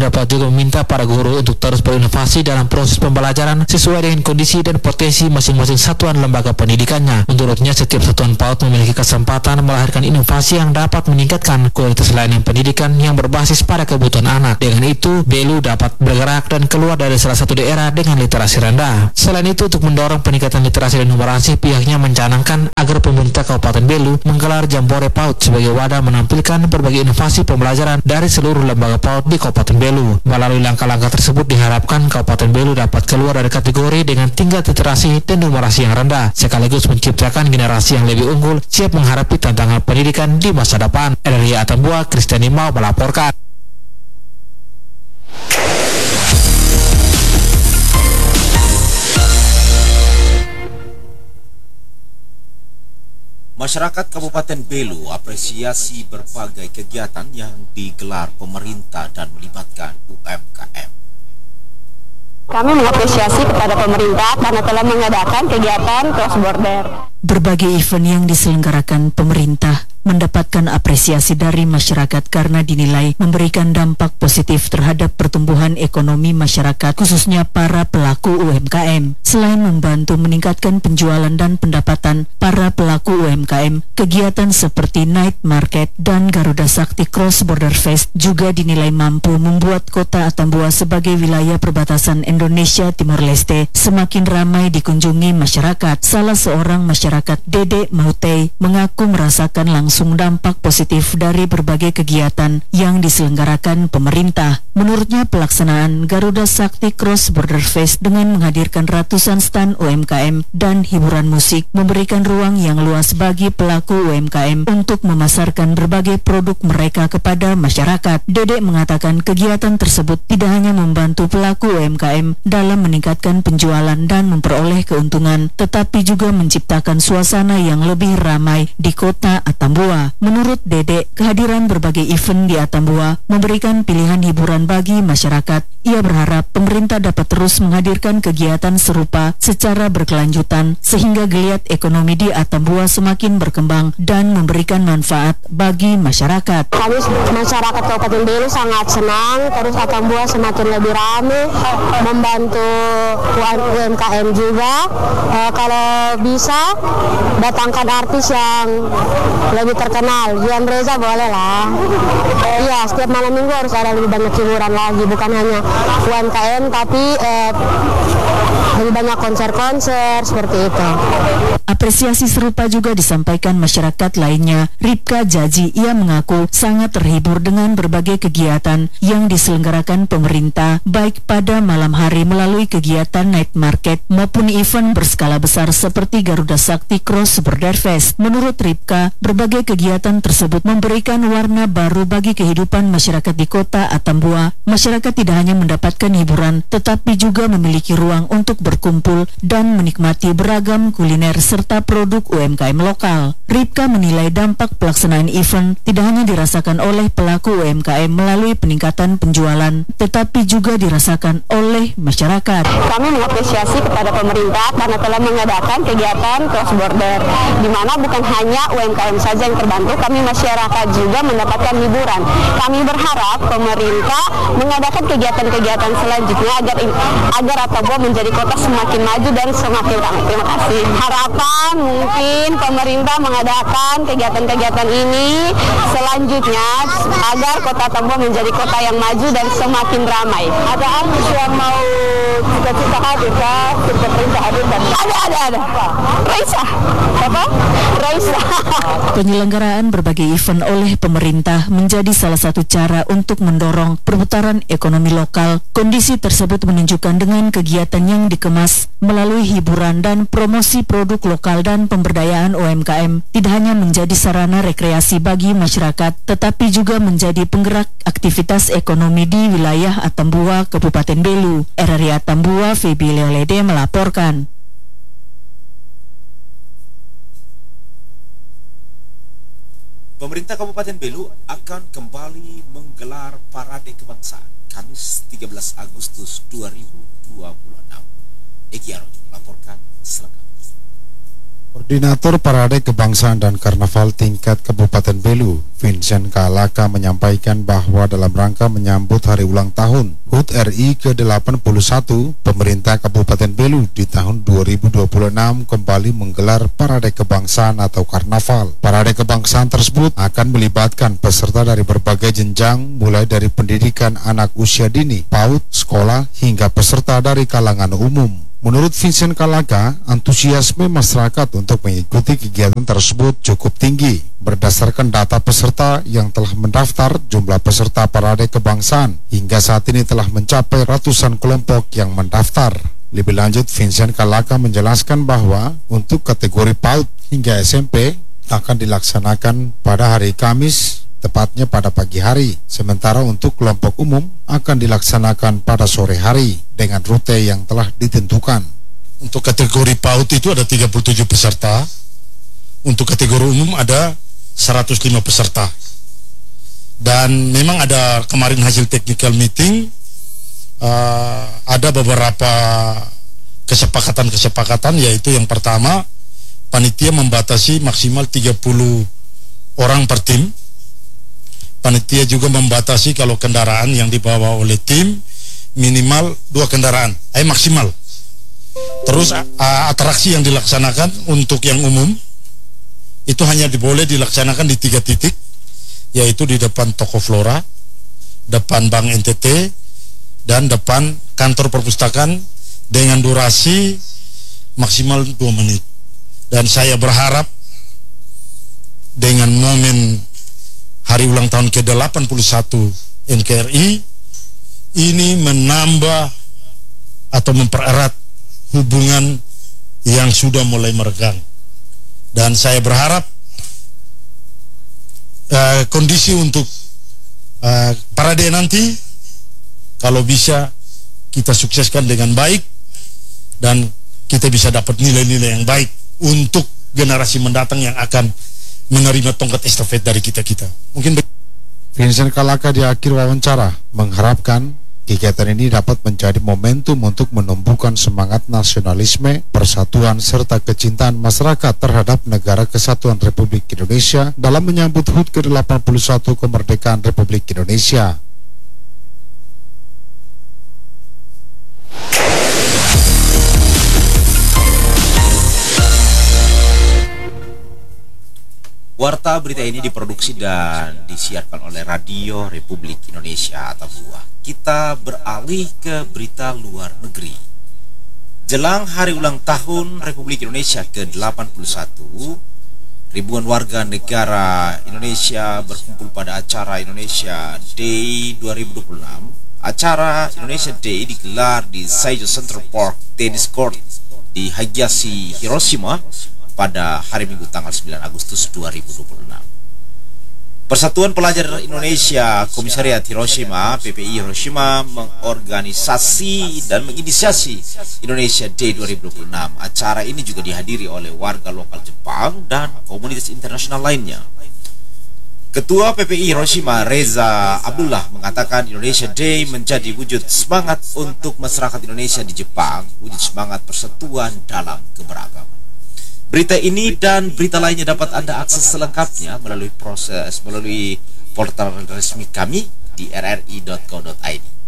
dapat juga meminta para guru untuk terus berinovasi dalam proses pembelajaran sesuai dengan kondisi dan potensi masing-masing satuan lembaga pendidikannya. Menurutnya, setiap satuan PAUD memiliki kesempatan melahirkan inovasi yang dapat meningkatkan kualitas layanan pendidikan yang berbasis pada kebutuhan anak. Dengan itu, Belu dapat bergerak dan keluar dari salah satu daerah dengan literasi rendah. Selain itu, untuk mendorong peningkatan literasi dan numerasi, pihaknya mencanangkan agar pemerintah Kabupaten Belu menggelar Jambore PAUD sebagai wadah menampilkan berbagai inovasi pembelajaran dari seluruh lembaga PAUD di Kabupaten Belu. Melalui langkah-langkah tersebut diharapkan Kabupaten Belu dapat keluar dari kategori dengan tingkat literasi dan numerasi yang rendah, sekaligus menciptakan generasi yang lebih unggul siap menghadapi tantangan pendidikan di masa depan. RRI Atambua, Kristiani Mau melaporkan. Masyarakat Kabupaten Belu apresiasi berbagai kegiatan yang digelar pemerintah dan melibatkan UMKM. Kami mengapresiasi kepada pemerintah karena telah mengadakan kegiatan cross border. Berbagai event yang diselenggarakan pemerintah mendapatkan apresiasi dari masyarakat karena dinilai memberikan dampak positif terhadap pertumbuhan ekonomi masyarakat, khususnya para pelaku UMKM. Selain membantu meningkatkan penjualan dan pendapatan para pelaku UMKM, kegiatan seperti Night Market dan Garuda Sakti Cross Border Fest juga dinilai mampu membuat kota Atambua sebagai wilayah perbatasan Indonesia Timor Leste semakin ramai dikunjungi masyarakat. Salah seorang masyarakat, Dede Mautei, mengaku merasakan langsung dampak positif dari berbagai kegiatan yang diselenggarakan pemerintah. Menurutnya, pelaksanaan Garuda Sakti Cross Border Fest dengan menghadirkan ratusan stan UMKM dan hiburan musik memberikan ruang yang luas bagi pelaku UMKM untuk memasarkan berbagai produk mereka kepada masyarakat. Dede mengatakan kegiatan tersebut tidak hanya membantu pelaku UMKM dalam meningkatkan penjualan dan memperoleh keuntungan, tetapi juga menciptakan suasana yang lebih ramai di kota Atambua. Menurut Dede, kehadiran berbagai event di Atambua memberikan pilihan hiburan bagi masyarakat. Ia berharap pemerintah dapat terus menghadirkan kegiatan serupa secara berkelanjutan sehingga geliat ekonomi di Atambua semakin berkembang dan memberikan manfaat bagi masyarakat. Kami masyarakat Kabupaten Belu sangat senang, terus Atambua semakin lebih ramai, membantu UMKM juga. Kalau bisa datangkan artis yang lebih terkenal, Jian Reza boleh lah. Iya, setiap malam minggu harus ada lebih banyak hiburan lagi, bukan hanya UMKM tapi lebih banyak konser-konser seperti itu. Apresiasi serupa juga disampaikan masyarakat lainnya. Ripka Jaji, ia mengaku sangat terhibur dengan berbagai kegiatan yang diselenggarakan pemerintah, baik pada malam hari melalui kegiatan night market maupun event berskala besar seperti Garuda Sakti Cross Border Fest. Menurut Ripka, berbagai kegiatan tersebut memberikan warna baru bagi kehidupan masyarakat di kota Atambua. Masyarakat tidak hanya mendapatkan hiburan, tetapi juga memiliki ruang untuk berkumpul dan menikmati beragam kuliner serta produk UMKM lokal. Ripka menilai dampak pelaksanaan event tidak hanya dirasakan oleh pelaku UMKM melalui peningkatan penjualan, tetapi juga dirasakan oleh masyarakat. Kami mengapresiasi kepada pemerintah karena telah mengadakan kegiatan cross border, di mana bukan hanya UMKM saja yang terbantu, kami masyarakat juga mendapatkan hiburan. Kami berharap pemerintah mengadakan kegiatan-kegiatan selanjutnya agar Atambua menjadi kota semakin maju dan semakin ramai. Terima kasih. Harapan mungkin pemerintah mengadakan kegiatan-kegiatan ini selanjutnya agar kota Atambua menjadi kota yang maju dan semakin ramai. Ada artis yang mau cita-cita hadir kah? Pemerintah hadir dan ada. Raisa. Apa? Raisa. Penyelenggaraan berbagai event oleh pemerintah menjadi salah satu cara untuk mendorong perputaran ekonomi lokal. Kondisi tersebut menunjukkan dengan kegiatan yang dikemas melalui hiburan dan promosi produk lokal dan pemberdayaan UMKM tidak hanya menjadi sarana rekreasi bagi masyarakat, tetapi juga menjadi penggerak aktivitas ekonomi di wilayah Atambua, Kabupaten Belu. RRI Atambua, Febi Leolede melaporkan. Pemerintah Kabupaten Belu akan kembali menggelar Parade Kebangsaan Kamis 13 Agustus 2026. Egi Arojo melaporkan selengkapnya. Koordinator Parade Kebangsaan dan Karnaval tingkat Kabupaten Belu, Vincent Kalaka, menyampaikan bahwa dalam rangka menyambut hari ulang tahun HUT RI ke-81, pemerintah Kabupaten Belu di tahun 2026 kembali menggelar Parade Kebangsaan atau Karnaval. Parade Kebangsaan tersebut akan melibatkan peserta dari berbagai jenjang, mulai dari pendidikan anak usia dini, PAUD, sekolah, hingga peserta dari kalangan umum. Menurut Vincent Kalaka, antusiasme masyarakat untuk mengikuti kegiatan tersebut cukup tinggi. Berdasarkan data peserta yang telah mendaftar, jumlah peserta Parade Kebangsaan hingga saat ini telah mencapai ratusan kelompok yang mendaftar. Lebih lanjut, Vincent Kalaka menjelaskan bahwa untuk kategori PAUD hingga SMP akan dilaksanakan pada hari Kamis, tepatnya pada pagi hari. Sementara untuk kelompok umum akan dilaksanakan pada sore hari dengan rute yang telah ditentukan. Untuk kategori PAUD itu ada 37 peserta. Untuk kategori umum ada 105 peserta. Dan memang ada kemarin hasil technical meeting, ada beberapa kesepakatan, yaitu yang pertama, panitia membatasi maksimal 30 orang per tim. Panitia juga membatasi kalau kendaraan yang dibawa oleh tim minimal 2 kendaraan, maksimal. Terus atraksi yang dilaksanakan untuk yang umum itu hanya boleh dilaksanakan di 3 titik, yaitu di depan toko Flora, depan Bank NTT, dan depan kantor perpustakaan dengan durasi maksimal 2 menit. Dan saya berharap dengan momen hari ulang tahun ke-81 NKRI ini menambah atau mempererat hubungan yang sudah mulai meregang. Dan saya berharap kondisi untuk parade nanti kalau bisa kita sukseskan dengan baik dan kita bisa dapat nilai-nilai yang baik untuk generasi mendatang yang akan menerima tongkat estafet dari kita-kita. Mungkin Vincent Kalaka di akhir wawancara mengharapkan kegiatan ini dapat menjadi momentum untuk menumbuhkan semangat nasionalisme, persatuan, serta kecintaan masyarakat terhadap Negara Kesatuan Republik Indonesia dalam menyambut HUT ke-81 kemerdekaan Republik Indonesia. Warta berita ini diproduksi dan disiarkan oleh Radio Republik Indonesia atau BUA. Kita beralih ke berita luar negeri. Jelang hari ulang tahun Republik Indonesia ke-81, ribuan warga negara Indonesia berkumpul pada acara Indonesia Day 2026. Acara Indonesia Day digelar di Seijo Central Park Tennis Court di Hagiashi, Hiroshima pada hari Minggu tanggal 9 Agustus 2026. Persatuan Pelajar Indonesia Komisariat Hiroshima (PPI Hiroshima) mengorganisasi dan menginisiasi Indonesia Day 2026. Acara ini juga dihadiri oleh warga lokal Jepang dan komunitas internasional lainnya. Ketua PPI Hiroshima Reza Abdullah mengatakan Indonesia Day menjadi wujud semangat untuk masyarakat Indonesia di Jepang, wujud semangat persatuan dalam keberagaman. Berita ini dan berita lainnya dapat Anda akses selengkapnya melalui portal resmi kami di rri.co.id.